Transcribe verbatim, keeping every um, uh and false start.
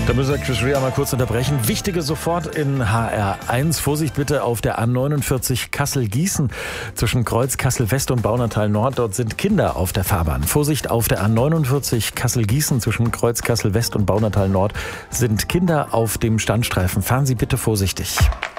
Da müssen wir Chris Rea mal kurz unterbrechen. Wichtige sofort in H R eins. Vorsicht bitte auf der A neunundvierzig Kassel-Gießen zwischen Kreuz Kassel-West und Baunatal-Nord. Dort sind Kinder auf der Fahrbahn. Vorsicht auf der A neunundvierzig Kassel-Gießen zwischen Kreuz Kassel-West und Baunatal-Nord sind Kinder auf dem Standstreifen. Fahren Sie bitte vorsichtig.